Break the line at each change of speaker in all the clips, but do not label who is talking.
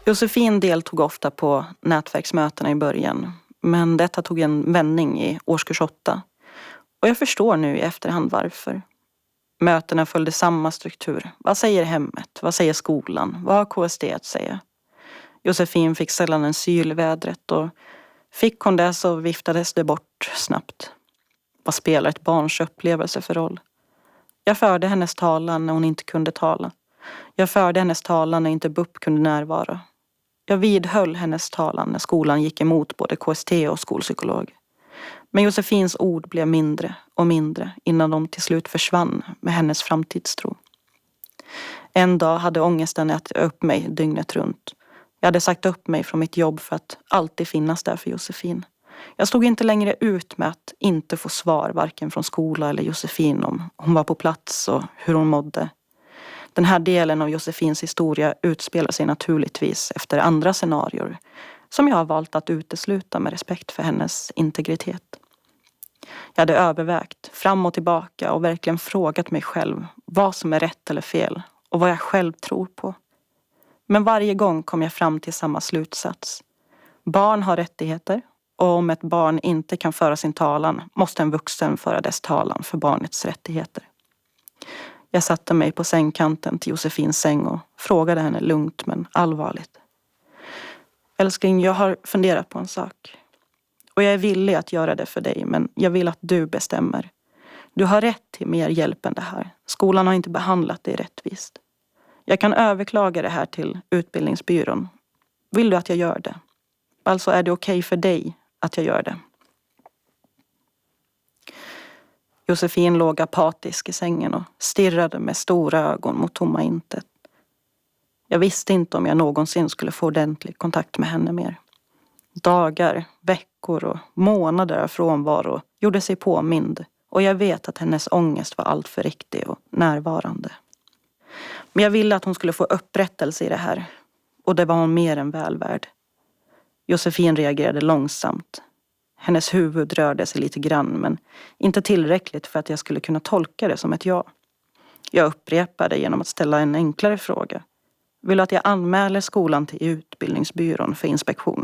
Josefin deltog ofta på nätverksmötena i början, men detta tog en vändning i årskurs 8. Och jag förstår nu i efterhand varför. Mötena följde samma struktur. Vad säger hemmet? Vad säger skolan? Vad har KSD att säga? Josefin fick sällan en syl i vädret och fick hon det så viftades det bort snabbt. Vad spelar ett barns upplevelse för roll? Jag förde hennes talan när hon inte kunde tala. Jag förde hennes talan när inte BUP kunde närvara. Jag vidhöll hennes talan när skolan gick emot både KST och skolpsykolog. Men Josefins ord blev mindre och mindre innan de till slut försvann med hennes framtidstro. En dag hade ångesten ätit upp mig dygnet runt. Jag hade sagt upp mig från mitt jobb för att alltid finnas där för Josefin. Jag stod inte längre ut med att inte få svar varken från skola eller Josefin om hon var på plats och hur hon mådde. Den här delen av Josefins historia utspelar sig naturligtvis efter andra scenarier som jag har valt att utesluta med respekt för hennes integritet. Jag hade övervägt fram och tillbaka och verkligen frågat mig själv vad som är rätt eller fel och vad jag själv tror på. Men varje gång kom jag fram till samma slutsats. Barn har rättigheter och om ett barn inte kan föra sin talan måste en vuxen föra dess talan för barnets rättigheter. Jag satte mig på sängkanten till Josefins säng och frågade henne lugnt men allvarligt. Älskling, jag har funderat på en sak. Och jag är villig att göra det för dig, men jag vill att du bestämmer. Du har rätt till mer hjälp än det här. Skolan har inte behandlat dig rättvist. Jag kan överklaga det här till utbildningsbyrån. Vill du att jag gör det? Alltså är det okej för dig att jag gör det? Josefin låg apatisk i sängen och stirrade med stora ögon mot tomma intet. Jag visste inte om jag någonsin skulle få ordentlig kontakt med henne mer. Dagar, veckor och månader av frånvaro gjorde sig påmind och jag vet att hennes ångest var allt för riktig och närvarande. Men jag ville att hon skulle få upprättelse i det här och det var hon mer än väl värd. Josefin reagerade långsamt. Hennes huvud rörde sig lite grann men inte tillräckligt för att jag skulle kunna tolka det som ett ja. Jag upprepade genom att ställa en enklare fråga. Vill du att jag anmäler skolan till utbildningsbyrån för inspektion?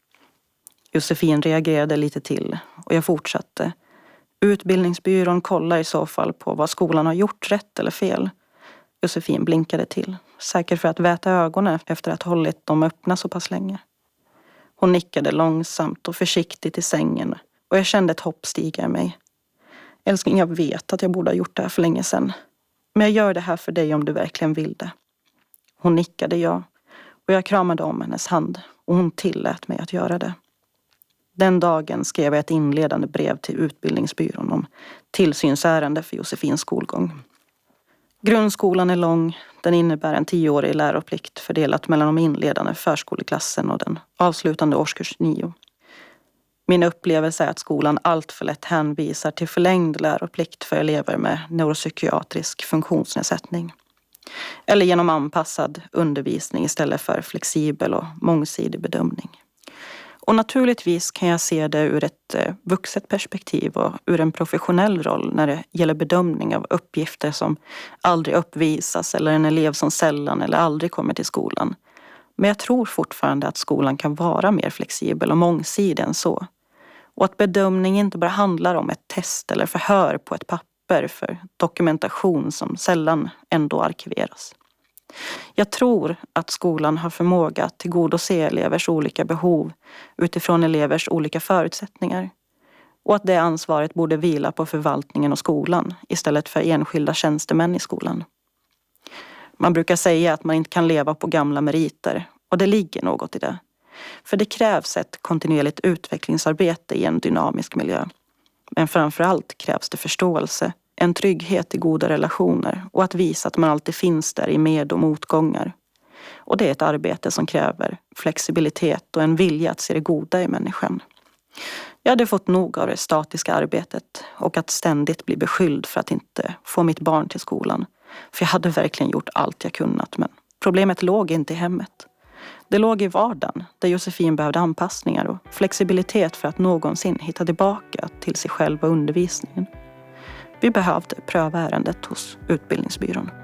Josefin reagerade lite till och jag fortsatte. Utbildningsbyrån kollar i så fall på vad skolan har gjort rätt eller fel. Josefin blinkade till, säker för att väta ögonen efter att ha hållit dem öppna så pass länge. Hon nickade långsamt och försiktigt i sängen och jag kände ett hopp stiga i mig. Älskling, jag vet att jag borde ha gjort det här för länge sedan. Men jag gör det här för dig om du verkligen vill det. Hon nickade ja och jag kramade om hennes hand och hon tillät mig att göra det. Den dagen skrev jag ett inledande brev till utbildningsbyrån om tillsynsärende för Josefins skolgång. Grundskolan är lång, den innebär en 10-årig läroplikt fördelat mellan de inledande förskoleklassen och den avslutande årskurs 9. Min upplevelse är att skolan allt för lätt hänvisar till förlängd läroplikt för elever med neuropsykiatrisk funktionsnedsättning. Eller genom anpassad undervisning istället för flexibel och mångsidig bedömning. Och naturligtvis kan jag se det ur ett vuxet perspektiv och ur en professionell roll när det gäller bedömning av uppgifter som aldrig uppvisas eller en elev som sällan eller aldrig kommer till skolan. Men jag tror fortfarande att skolan kan vara mer flexibel och mångsidig än så. Och att bedömning inte bara handlar om ett test eller förhör på ett papper för dokumentation som sällan ändå arkiveras. Jag tror att skolan har förmåga att tillgodose elevers olika behov utifrån elevers olika förutsättningar. Och att det ansvaret borde vila på förvaltningen och skolan istället för enskilda tjänstemän i skolan. Man brukar säga att man inte kan leva på gamla meriter och det ligger något i det. För det krävs ett kontinuerligt utvecklingsarbete i en dynamisk miljö. Men framförallt krävs det förståelse, en trygghet i goda relationer och att visa att man alltid finns där i med- och motgångar. Och det är ett arbete som kräver flexibilitet och en vilja att se det goda i människan. Jag hade fått nog av det statiska arbetet och att ständigt bli beskylld för att inte få mitt barn till skolan. För jag hade verkligen gjort allt jag kunnat, men problemet låg inte i hemmet. Det låg i vardagen där Josefin behövde anpassningar och flexibilitet för att någonsin hitta tillbaka till sig själv och undervisningen. Vi behövde pröva ärendet hos utbildningsbyrån.